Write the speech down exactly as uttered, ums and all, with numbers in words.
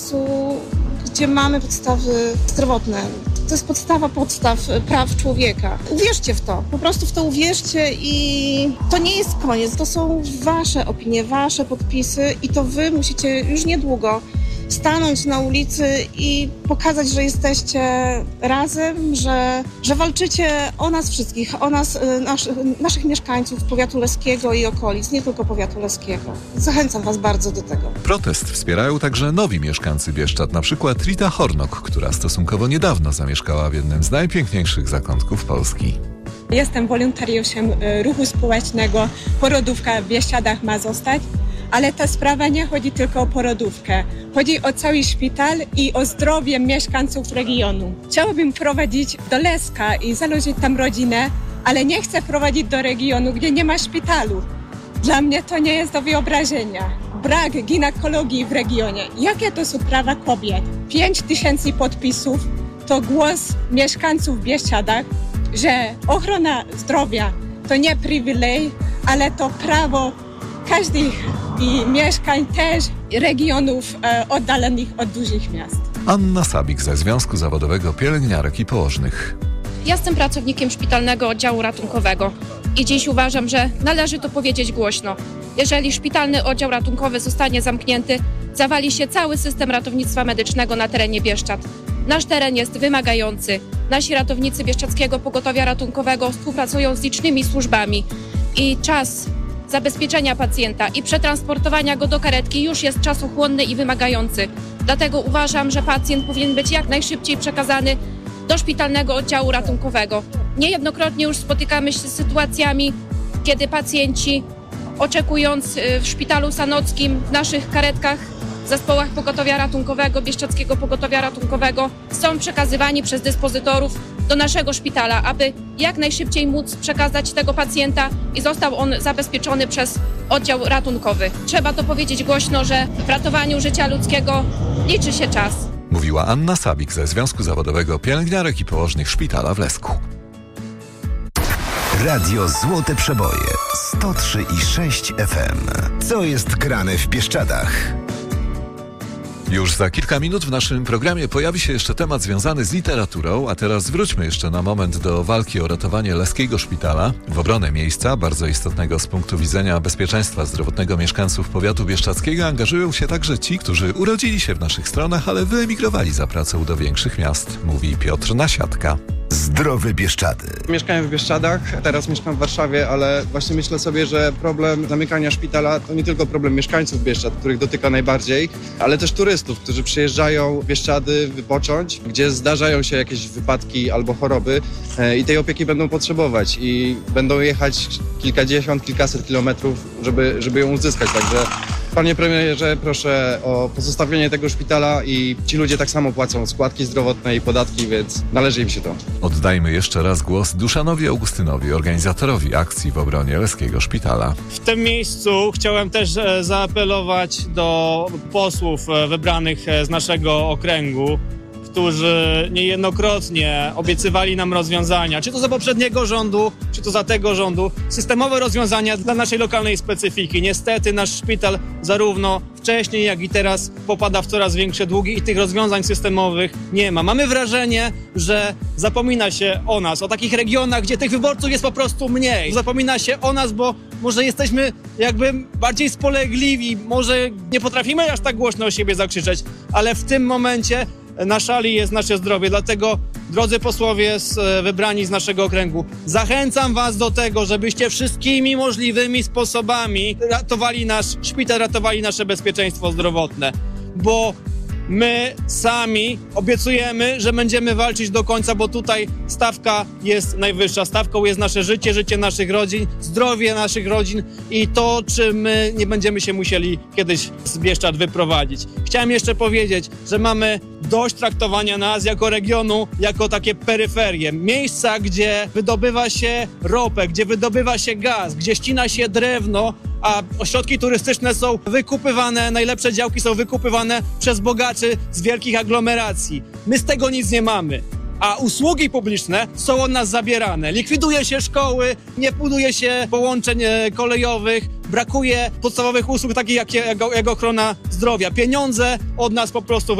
miejscu, gdzie mamy podstawy zdrowotne. To jest podstawa podstaw praw człowieka. Uwierzcie w to, po prostu w to uwierzcie i to nie jest koniec. To są wasze opinie, wasze podpisy i to wy musicie już niedługo stanąć na ulicy i pokazać, że jesteście razem, że, że walczycie o nas wszystkich, o nas, nasz, naszych mieszkańców powiatu leskiego i okolic, nie tylko powiatu leskiego. Zachęcam was bardzo do tego. Protest wspierają także nowi mieszkańcy Bieszczad, na przykład Rita Hornok, która stosunkowo niedawno zamieszkała w jednym z najpiękniejszych zakątków Polski. Jestem wolontariuszem ruchu społecznego Porodówka w Bieszczadach ma zostać. Ale ta sprawa nie chodzi tylko o porodówkę. Chodzi o cały szpital i o zdrowie mieszkańców regionu. Chciałabym prowadzić do Leska i założyć tam rodzinę, ale nie chcę prowadzić do regionu, gdzie nie ma szpitalu. Dla mnie to nie jest do wyobrażenia. Brak ginekologii w regionie. Jakie to są prawa kobiet? Pięć tysięcy podpisów to głos mieszkańców w Bieszczadach, że ochrona zdrowia to nie przywilej, ale to prawo każdych i mieszkań też regionów e, oddalonych od dużych miast. Anna Sabik ze Związku Zawodowego Pielęgniarek i Położnych. Jestem pracownikiem szpitalnego oddziału ratunkowego i dziś uważam, że należy to powiedzieć głośno. Jeżeli szpitalny oddział ratunkowy zostanie zamknięty, zawali się cały system ratownictwa medycznego na terenie Bieszczad. Nasz teren jest wymagający. Nasi ratownicy Bieszczadzkiego Pogotowia Ratunkowego współpracują z licznymi służbami i czas zabezpieczenia pacjenta i przetransportowania go do karetki już jest czasochłonny i wymagający. Dlatego uważam, że pacjent powinien być jak najszybciej przekazany do szpitalnego oddziału ratunkowego. Niejednokrotnie już spotykamy się z sytuacjami, kiedy pacjenci, oczekując w szpitalu sanockim, w naszych karetkach, w zespołach pogotowia ratunkowego, Bieszczadzkiego Pogotowia Ratunkowego, są przekazywani przez dyspozytorów do naszego szpitala, aby jak najszybciej móc przekazać tego pacjenta i został on zabezpieczony przez oddział ratunkowy. Trzeba to powiedzieć głośno, że w ratowaniu życia ludzkiego liczy się czas. Mówiła Anna Sabik ze Związku Zawodowego Pielęgniarek i Położnych Szpitala w Lesku. Radio Złote Przeboje sto trzy i sześć F M. Co jest grane w Bieszczadach? Już za kilka minut w naszym programie pojawi się jeszcze temat związany z literaturą, a teraz wróćmy jeszcze na moment do walki o ratowanie leskiego szpitala. W obronę miejsca, bardzo istotnego z punktu widzenia bezpieczeństwa zdrowotnego mieszkańców powiatu bieszczadzkiego, angażują się także ci, którzy urodzili się w naszych stronach, ale wyemigrowali za pracą do większych miast, mówi Piotr Nasiadka. Zdrowe Bieszczady. Mieszkałem w Bieszczadach, teraz mieszkam w Warszawie, ale właśnie myślę sobie, że problem zamykania szpitala to nie tylko problem mieszkańców Bieszczad, których dotyka najbardziej, ale też turystów, którzy przyjeżdżają w Bieszczady wypocząć, gdzie zdarzają się jakieś wypadki albo choroby i tej opieki będą potrzebować i będą jechać kilkadziesiąt, kilkaset kilometrów, żeby, żeby ją uzyskać. Także panie premierze, proszę o pozostawienie tego szpitala i ci ludzie tak samo płacą składki zdrowotne i podatki, więc należy im się to. Oddajmy jeszcze raz głos Duszanowi Augustynowi, organizatorowi akcji w obronie leskiego szpitala. W tym miejscu chciałem też zaapelować do posłów wybranych z naszego okręgu, którzy niejednokrotnie obiecywali nam rozwiązania, czy to za poprzedniego rządu, czy to za tego rządu, systemowe rozwiązania dla naszej lokalnej specyfiki. Niestety nasz szpital zarówno wcześniej, jak i teraz popada w coraz większe długi i tych rozwiązań systemowych nie ma. Mamy wrażenie, że zapomina się o nas, o takich regionach, gdzie tych wyborców jest po prostu mniej. Zapomina się o nas, bo może jesteśmy jakby bardziej spolegliwi, może nie potrafimy aż tak głośno o siebie zakrzyczeć, ale w tym momencie na szali jest nasze zdrowie, dlatego drodzy posłowie z, wybrani z naszego okręgu, zachęcam was do tego, żebyście wszystkimi możliwymi sposobami ratowali nasz szpital, ratowali nasze bezpieczeństwo zdrowotne, bo my sami obiecujemy, że będziemy walczyć do końca, bo tutaj stawka jest najwyższa. Stawką jest nasze życie, życie naszych rodzin, zdrowie naszych rodzin i to, czy my nie będziemy się musieli kiedyś z Bieszczad wyprowadzić. Chciałem jeszcze powiedzieć, że mamy dość traktowania nas jako regionu, jako takie peryferie. Miejsca, gdzie wydobywa się ropę, gdzie wydobywa się gaz, gdzie ścina się drewno, a ośrodki turystyczne są wykupywane, najlepsze działki są wykupywane przez bogaczy z wielkich aglomeracji. My z tego nic nie mamy, a usługi publiczne są od nas zabierane. Likwiduje się szkoły, nie buduje się połączeń kolejowych, brakuje podstawowych usług takich jak, jak, jak ochrona zdrowia. Pieniądze od nas po prostu